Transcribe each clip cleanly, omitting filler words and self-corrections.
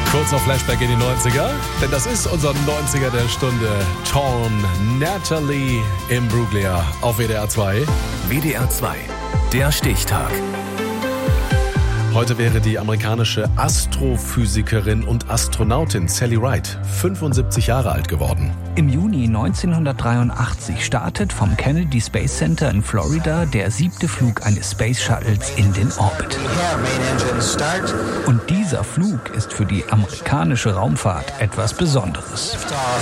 Kurzer Flashback in die 90er, denn das ist unser 90er der Stunde. Torn, Natalie Imbruglia auf WDR 2. WDR 2, der Stichtag. Heute wäre die amerikanische Astrophysikerin und Astronautin Sally Ride 75 Jahre alt geworden. Im Juni 1983 startet vom Kennedy Space Center in Florida der 7. Flug eines Space Shuttles in den Orbit. Und dieser Flug ist für die amerikanische Raumfahrt etwas Besonderes.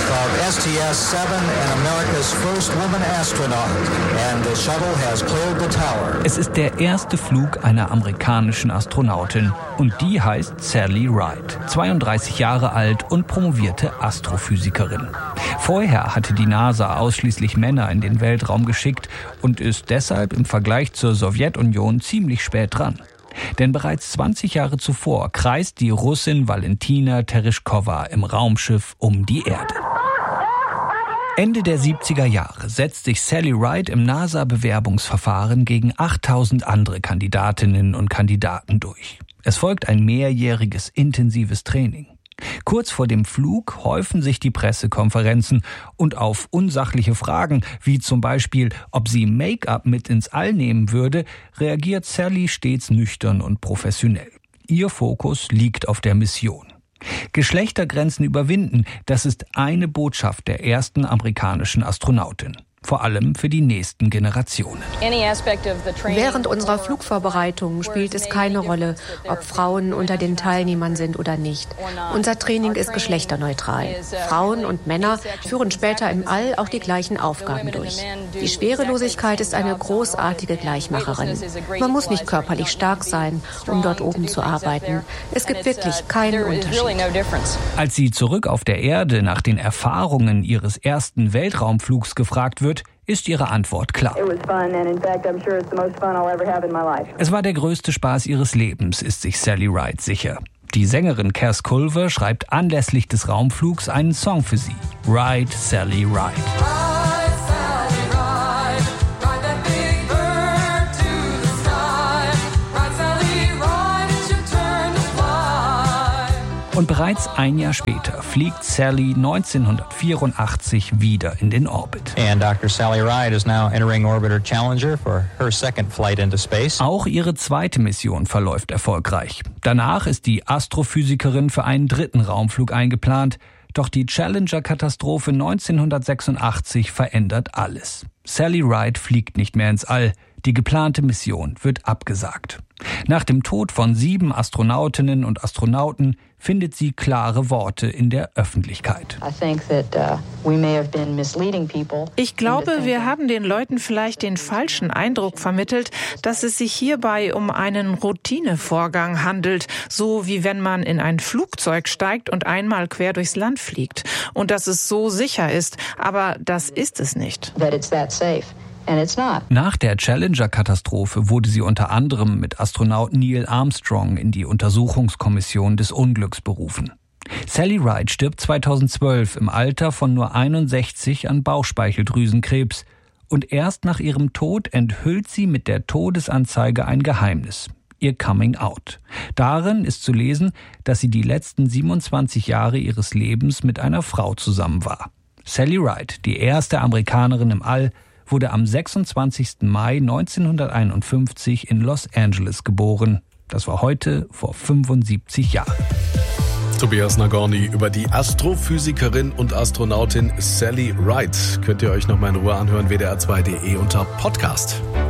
Es ist der erste Flug einer amerikanischen Astronautin und die heißt Sally Ride, 32 Jahre alt und promovierte Astrophysikerin. Vorher hatte die NASA ausschließlich Männer in den Weltraum geschickt und ist deshalb im Vergleich zur Sowjetunion ziemlich spät dran. Denn bereits 20 Jahre zuvor kreist die Russin Valentina Tereshkova im Raumschiff um die Erde. Ende der 70er Jahre setzt sich Sally Ride im NASA-Bewerbungsverfahren gegen 8000 andere Kandidatinnen und Kandidaten durch. Es folgt ein mehrjähriges intensives Training. Kurz vor dem Flug häufen sich die Pressekonferenzen und auf unsachliche Fragen, wie zum Beispiel, ob sie Make-up mit ins All nehmen würde, reagiert Sally stets nüchtern und professionell. Ihr Fokus liegt auf der Mission. Geschlechtergrenzen überwinden, das ist eine Botschaft der ersten amerikanischen Astronautin. Vor allem für die nächsten Generationen. Während unserer Flugvorbereitung spielt es keine Rolle, ob Frauen unter den Teilnehmern sind oder nicht. Unser Training ist geschlechterneutral. Frauen und Männer führen später im All auch die gleichen Aufgaben durch. Die Schwerelosigkeit ist eine großartige Gleichmacherin. Man muss nicht körperlich stark sein, um dort oben zu arbeiten. Es gibt wirklich keinen Unterschied. Als sie zurück auf der Erde nach den Erfahrungen ihres ersten Weltraumflugs gefragt wird, ist ihre Antwort klar. Es war der größte Spaß ihres Lebens, ist sich Sally Ride sicher. Die Sängerin Cass Culver schreibt anlässlich des Raumflugs einen Song für sie. Ride, Sally, Ride. Und bereits ein Jahr später fliegt Sally 1984 wieder in den Orbit. And Dr. Sally Ride is now entering Orbiter Challenger for her second flight into space. Auch ihre zweite Mission verläuft erfolgreich. Danach ist die Astrophysikerin für einen dritten Raumflug eingeplant. Doch die Challenger-Katastrophe 1986 verändert alles. Sally Ride fliegt nicht mehr ins All. Die geplante Mission wird abgesagt. Nach dem Tod von 7 Astronautinnen und Astronauten findet sie klare Worte in der Öffentlichkeit. Ich glaube, wir haben den Leuten vielleicht den falschen Eindruck vermittelt, dass es sich hierbei um einen Routinevorgang handelt, so wie wenn man in ein Flugzeug steigt und einmal quer durchs Land fliegt. Und dass es so sicher ist, aber das ist es nicht. Nach der Challenger-Katastrophe wurde sie unter anderem mit Astronaut Neil Armstrong in die Untersuchungskommission des Unglücks berufen. Sally Ride stirbt 2012 im Alter von nur 61 an Bauchspeicheldrüsenkrebs. Und erst nach ihrem Tod enthüllt sie mit der Todesanzeige ein Geheimnis. Ihr Coming Out. Darin ist zu lesen, dass sie die letzten 27 Jahre ihres Lebens mit einer Frau zusammen war. Sally Ride, die erste Amerikanerin im All, wurde am 26. Mai 1951 in Los Angeles geboren. Das war heute vor 75 Jahren. Tobias Nagorny über die Astrophysikerin und Astronautin Sally Ride. Könnt ihr euch noch mal in Ruhe anhören, wdr2.de unter Podcast.